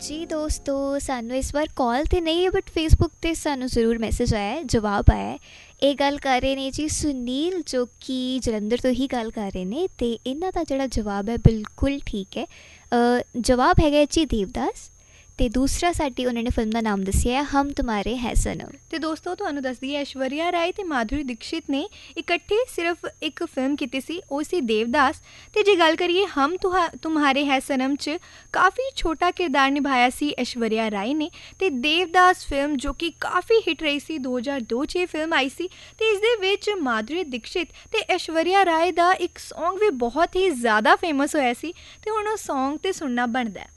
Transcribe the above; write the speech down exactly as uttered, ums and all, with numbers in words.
जी दोस्तों, सानू इस बार कॉल तो नहीं है बट फेसबुक ते सानू ज़रूर मैसेज आया है, जवाब आया है। ये गल कर रहे ने जी सुनील, जो कि जलंधर तो ही गल कर रहे ने, ते इन्हां दा जिहड़ा जवाब है बिल्कुल ठीक है। अ, जवाब हैगा जी देवदास। ते दूसरा साडी उन्होंने फिल्म का नाम दसिया है हम तुम्हारे है सनम। तो दोस्तों ਤੁਹਾਨੂੰ ਦੱਸਦੀ ਹੈ ऐश्वर्या राय ਤੇ माधुरी दीक्षित ने इकट्ठे सिर्फ एक फिल्म की सी ਉਹ ਸੀ देवदास। ਤੇ ਜੇ ਗੱਲ ਕਰੀਏ हम तुहा तुम्हारे है सनम ਚ ਕਾਫੀ ਛੋਟਾ ਕਿਰਦਾਰ ਨਿਭਾਇਆ ਸੀ ऐश्वर्या राय ने। ਤੇ देवदास ਫਿਲਮ ਜੋ ਕਿ ਕਾਫੀ ਹਿੱਟ ਰਹੀ ਸੀ ਦੋ ਹਜ਼ਾਰ ਦੋ ਚ ਇਹ ਫਿਲਮ ਆਈ ਸੀ ਤੇ ਇਸ ਦੇ ਵਿੱਚ माधुरी दीक्षित ਤੇ ऐश्वर्या राय ਦਾ ਇੱਕ Song ਵੀ ਬਹੁਤ ਹੀ ਜ਼ਿਆਦਾ ਫੇਮਸ ਹੋਇਆ ਸੀ ਤੇ ਹੁਣ ਉਹ Song ਤੇ ਸੁਣਨਾ ਬਣਦਾ ਹੈ।